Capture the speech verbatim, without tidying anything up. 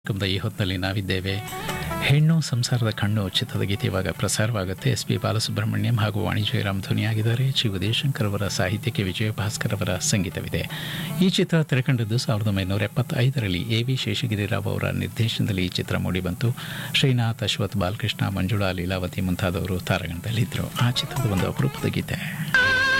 ಕುಂದ ಈ ಹೊತ್ತಿನಲ್ಲಿ ನಾವಿದ್ದೇವೆ. ಹೆಣ್ಣು ಸಂಸಾರದ ಕಣ್ಣು ಚಿತ್ರದ ಗೀತೆ ಇವಾಗ ಪ್ರಸಾರವಾಗುತ್ತೆ. ಎಸ್ ಪಿ ಬಾಲಸುಬ್ರಹ್ಮಣ್ಯಂ ಹಾಗೂ ವಾಣಿ ಜಯರಾಮ್ ಧ್ವನಿಯಾಗಿದ್ದಾರೆ. ಜಿ ಉದಯಶಂಕರ್ ಅವರ ಸಾಹಿತ್ಯಕ್ಕೆ ವಿಜಯ ಭಾಸ್ಕರ್ ಅವರ ಸಂಗೀತವಿದೆ. ಈ ಚಿತ್ರ ತೆರೆಕಂಡದ್ದು ಸಾವಿರದ ಒಂಬೈನೂರ ಎಪ್ಪತ್ತೈದರಲ್ಲಿ ಎ ವಿ ಶೇಷಗಿರಿರಾವ್ ಅವರ ನಿರ್ದೇಶನದಲ್ಲಿ ಈ ಚಿತ್ರ ಮೂಡಿಬಂತು. ಶ್ರೀನಾಥ್, ಅಶ್ವಥ್, ಬಾಲಕೃಷ್ಣ, ಮಂಜುಳಾ, ಲೀಲಾವತಿ ಮುಂತಾದವರು ತಾರಾಗಣದಲ್ಲಿದ್ದರು. ಆ ಚಿತ್ರದ ಒಂದು ಅಪರೂಪದ ಗೀತೆ.